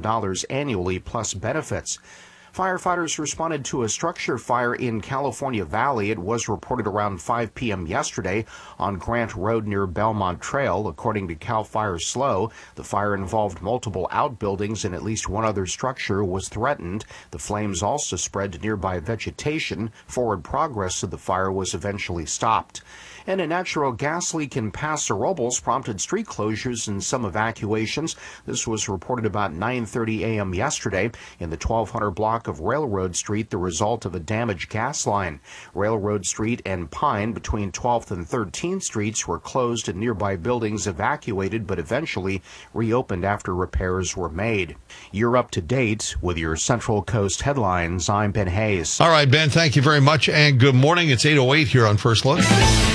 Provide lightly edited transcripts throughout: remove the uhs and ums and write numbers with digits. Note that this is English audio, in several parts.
$1,000 annually plus benefits. Firefighters responded to a structure fire in California Valley. It was reported around 5 p.m. yesterday on Grant Road near Belmont Trail. According to CAL FIRE SLO, the fire involved multiple outbuildings and at least one other structure was threatened. The flames also spread to nearby vegetation. Forward progress of the fire was eventually stopped. And a natural gas leak in Paso Robles prompted street closures and some evacuations. This was reported about 9:30 a.m. yesterday in the 1200 block of Railroad Street, the result of a damaged gas line. Railroad Street and Pine between 12th and 13th Streets were closed and nearby buildings evacuated but eventually reopened after repairs were made. You're up to date with your Central Coast headlines. I'm Ben Hayes. All right, Ben, thank you very much, and good morning. It's 8:08 here on First Look.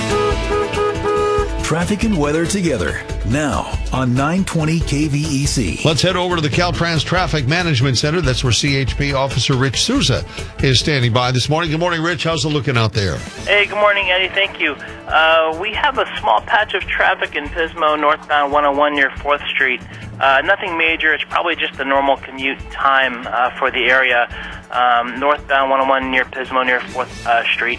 Traffic and weather together now on 920 KVEC. Let's head over to the Caltrans Traffic Management Center. That's where CHP Officer Rich Souza is standing by this morning. Good morning, Rich. How's it looking out there? Hey, good morning, Eddie. Thank you. We have a small patch of traffic in Pismo, northbound 101 near 4th Street. Nothing major. It's probably just the normal commute time for the area. Northbound 101 near Pismo, near 4th Street.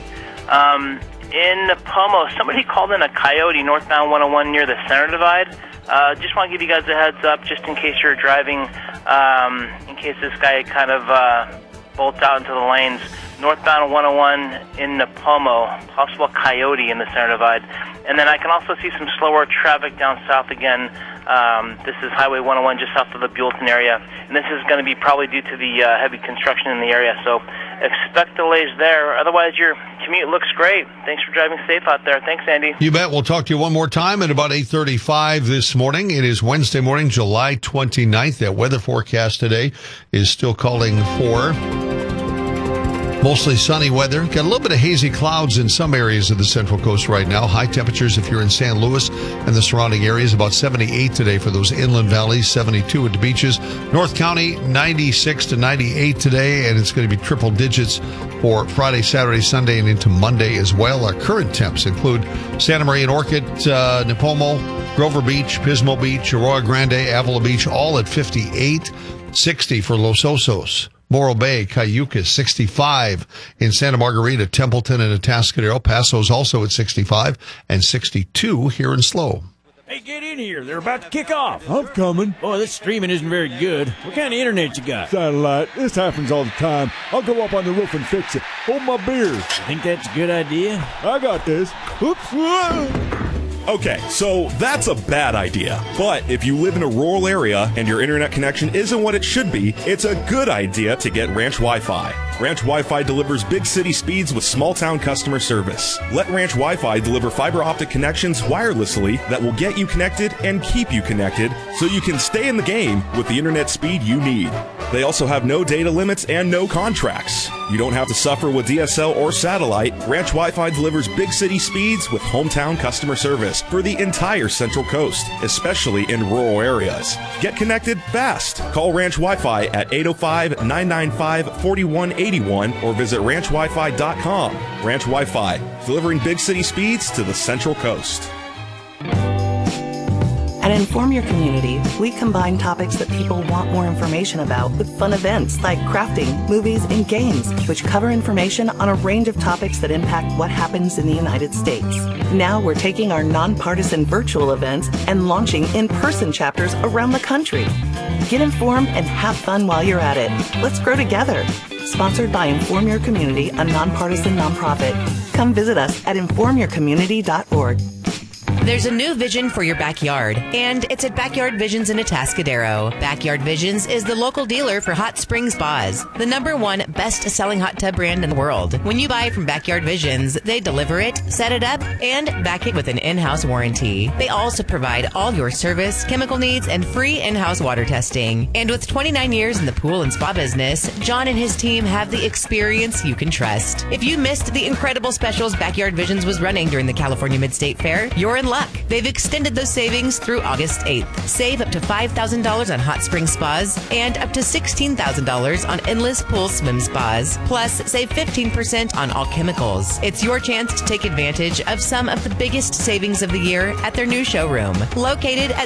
In Pomo, somebody called in a coyote northbound 101 near the center divide. Just want to give you guys a heads up, just in case you're driving, in case this guy kind of bolts out into the lanes. Northbound 101 in Pomo, possible coyote in the center divide. And then I can also see some slower traffic down south again. This is Highway 101 just south of the Buellton area. And this is going to be probably due to the heavy construction in the area. So expect delays there. Otherwise, your commute looks great. Thanks for driving safe out there. Thanks, Andy. You bet. We'll talk to you one more time at about 8:35 this morning. It is Wednesday morning, July 29th. That weather forecast today is still calling for mostly sunny weather. Got a little bit of hazy clouds in some areas of the Central Coast right now. High temperatures if you're in San Luis and the surrounding areas, about 78 today for those inland valleys, 72 at the beaches. North County, 96 to 98 today, and it's going to be triple digits for Friday, Saturday, Sunday, and into Monday as well. Our current temps include Santa Maria and Orchid, Nipomo, Grover Beach, Pismo Beach, Arroyo Grande, Avila Beach, all at 58, 60 for Los Osos. Morro Bay, Cayucas, 65 in Santa Margarita, Templeton, and Atascadero. Paso's also at 65 and 62 here in SLO. Hey, get in here. They're about to kick off. I'm coming. Boy, this streaming isn't very good. What kind of internet you got? Satellite. This happens all the time. I'll go up on the roof and fix it. Hold my beer. You think that's a good idea? I got this. Oops. Whoa. Okay, so that's a bad idea. But if you live in a rural area and your internet connection isn't what it should be, it's a good idea to get Ranch Wi-Fi. Ranch Wi-Fi delivers big city speeds with small town customer service. Let Ranch Wi-Fi deliver fiber optic connections wirelessly that will get you connected and keep you connected so you can stay in the game with the internet speed you need. They also have no data limits and no contracts. You don't have to suffer with DSL or satellite. Ranch Wi-Fi delivers big city speeds with hometown customer service for the entire Central Coast, especially in rural areas. Get connected fast. Call Ranch Wi-Fi at 805-995-4181 or visit ranchwifi.com. Ranch Wi-Fi, delivering big city speeds to the Central Coast. At Inform Your Community, we combine topics that people want more information about with fun events like crafting, movies, and games, which cover information on a range of topics that impact what happens in the United States. Now we're taking our nonpartisan virtual events and launching in-person chapters around the country. Get informed and have fun while you're at it. Let's grow together. Sponsored by Inform Your Community, a nonpartisan nonprofit. Come visit us at informyourcommunity.org. There's a new vision for your backyard, and it's at Backyard Visions in Atascadero. Backyard Visions is the local dealer for Hot Spring Spas, the #1 best-selling hot tub brand in the world. When you buy from Backyard Visions, they deliver it, set it up, and back it with an in-house warranty. They also provide all your service, chemical needs, and free in-house water testing. And with 29 years in the pool and spa business, John and his team have the experience you can trust. If you missed the incredible specials Backyard Visions was running during the California Mid-State Fair, you're in luck. They've extended those savings through August 8th. Save up to $5,000 on hot spring spas and up to $16,000 on endless pool swim spas. Plus, save 15% on all chemicals. It's your chance to take advantage of some of the biggest savings of the year at their new showroom, located at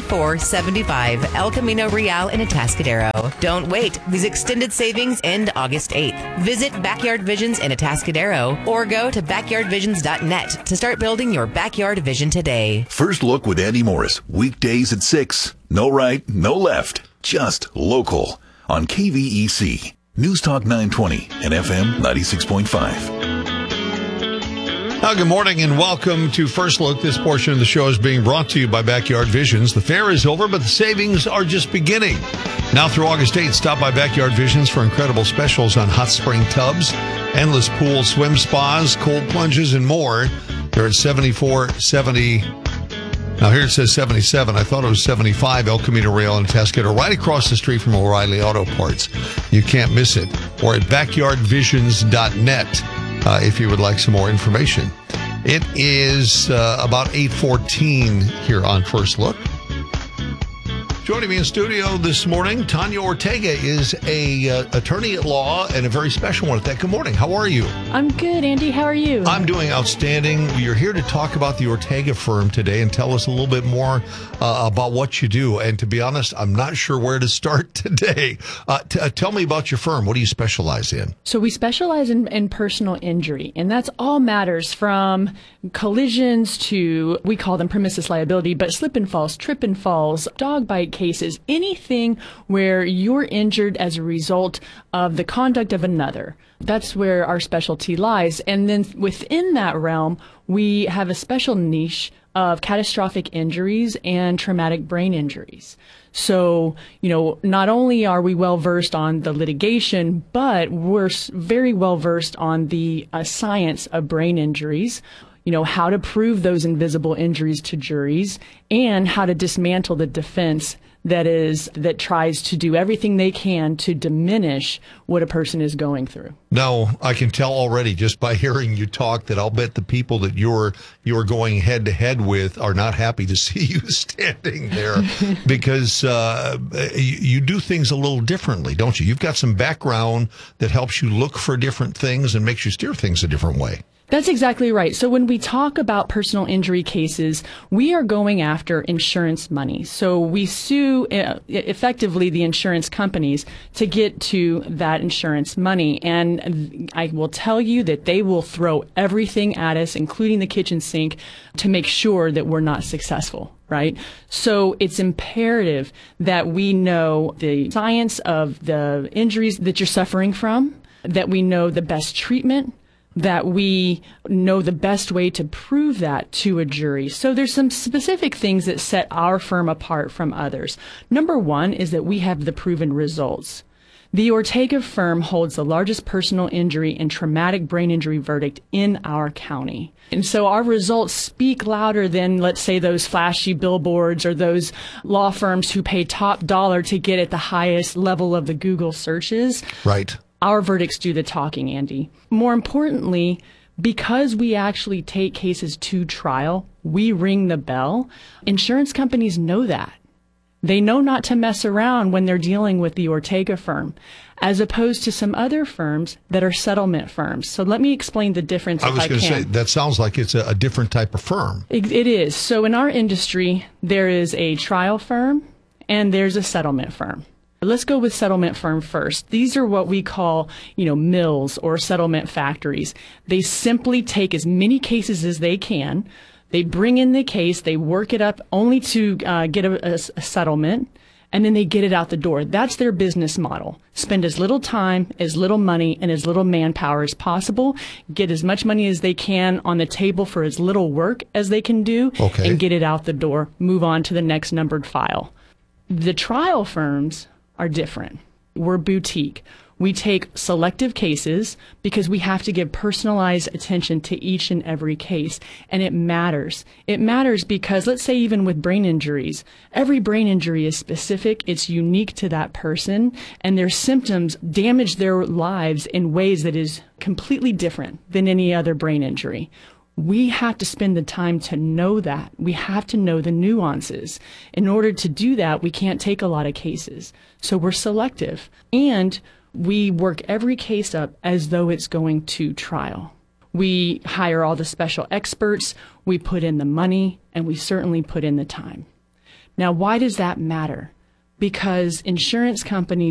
7475 El Camino Real in Atascadero. Don't wait. These extended savings end August 8th. Visit Backyard Visions in Atascadero or go to backyardvisions.net to start building your backyard vision today. First Look with Andy Morris, weekdays at 6. No right, no left, just local on KVEC, News Talk 920 and FM 96.5. Well, good morning and welcome to First Look. This portion of the show is being brought to you by Backyard Visions. The fair is over, but the savings are just beginning. Now through August 8th, stop by Backyard Visions for incredible specials on hot spring tubs, endless pool swim spas, cold plunges, and more. They're at 7470. Now here it says 77. I thought it was 75 El Camino Real in Atascadero, right across the street from O'Reilly Auto Parts. You can't miss it. Or at backyardvisions.net. If you would like some more information. It is about 8:14 here on First Look. Joining me in studio this morning, Tanya Ortega is a attorney at law and a very special one at that. Good morning. How are you? I'm good, Andy. How are you? I'm doing outstanding. You're here to talk about the Ortega firm today and tell us a little bit more about what you do. And to be honest, I'm not sure where to start today. Tell me about your firm. What do you specialize in? So we specialize in personal injury, and that's all matters from collisions to, we call them premises liability, but slip and falls, trip and falls, dog bite cases, anything where you're injured as a result of the conduct of another. That's where our specialty lies. And then within that realm, we have a special niche of catastrophic injuries and traumatic brain injuries. So, not only are we well versed on the litigation, but we're very well versed on the science of brain injuries. How to prove those invisible injuries to juries and how to dismantle the defense that tries to do everything they can to diminish what a person is going through. Now, I can tell already just by hearing you talk that I'll bet the people that you're going head to head with are not happy to see you standing there because you do things a little differently, don't you? You've got some background that helps you look for different things and makes you steer things a different way. That's exactly right. So when we talk about personal injury cases, we are going after insurance money. So we sue effectively the insurance companies to get to that insurance money. And I will tell you that they will throw everything at us, including the kitchen sink, to make sure that we're not successful. Right? So it's imperative that we know the science of the injuries that you're suffering from, that we know the best treatment, that we know the best way to prove that to a jury. So there's some specific things that set our firm apart from others. Number one is that we have the proven results. The Ortega firm holds the largest personal injury and traumatic brain injury verdict in our county. And so our results speak louder than, let's say, those flashy billboards or those law firms who pay top dollar to get at the highest level of the Google searches. Right. Our verdicts do the talking, Andy. More importantly, because we actually take cases to trial, we ring the bell. Insurance companies know that. They know not to mess around when they're dealing with the Ortega firm, as opposed to some other firms that are settlement firms. So let me explain the difference. I was going to say, that sounds like it's a different type of firm. It is. So in our industry, there is a trial firm and there's a settlement firm. Let's go with settlement firm first. These are what we call, mills or settlement factories. They simply take as many cases as they can. They bring in the case, they work it up only to get a settlement, and then they get it out the door. That's their business model. Spend as little time, as little money, and as little manpower as possible. Get as much money as they can on the table for as little work as they can do, and get it out the door. Move on to the next numbered file. The trial firms are different. We're boutique. We take selective cases because we have to give personalized attention to each and every case. And it matters. It matters because, let's say, even with brain injuries, every brain injury is specific. It's unique to that person, and their symptoms damage their lives in ways that is completely different than any other brain injury. We have to spend the time to know that. We have to know the nuances. In order to do that, we can't take a lot of cases. So we're selective. And we work every case up as though it's going to trial. We hire all the special experts, we put in the money, and we certainly put in the time. Now, why does that matter? Because insurance companies